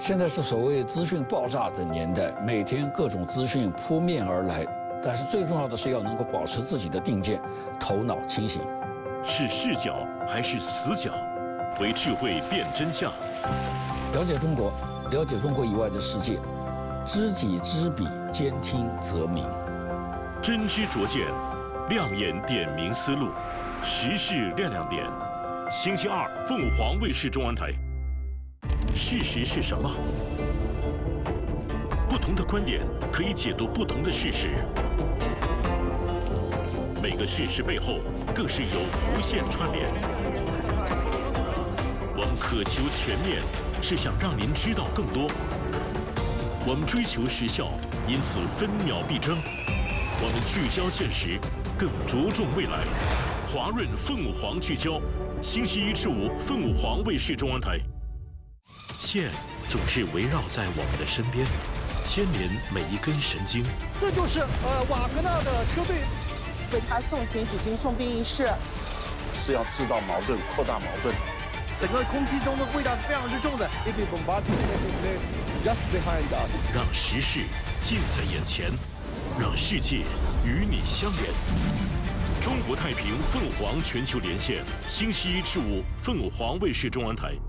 现在是所谓资讯爆炸的年代，每天各种资讯扑面而来，但是最重要的是要能够保持自己的定见，头脑清醒。 是视角还是死角？为智慧辨真相。 了解中国，了解中国以外的世界，知己知彼，兼听则明。 真知灼见，亮眼点明思路，时事亮亮点。星期二，凤凰卫视中文台。事实是什么？不同的观点可以解读不同的事实。每个事实背后更是有无限串联。我们渴求全面，是想让您知道更多。我们追求时效，因此分秒必争。我们聚焦现实，更着重未来。华润凤凰聚焦，星期一至五，凤凰卫视中文台。线总是围绕在我们的身边，牵连每一根神经。 这就是瓦格纳的车队为他送行举行送殡仪式， 是要制造矛盾，扩大矛盾。 整个空气中的味道是非常之重的。If you bombardment just behind us， 让时事近在眼前，让世界与你相连。中国太平凤凰全球连线，星期一至五，凤凰卫视中文台。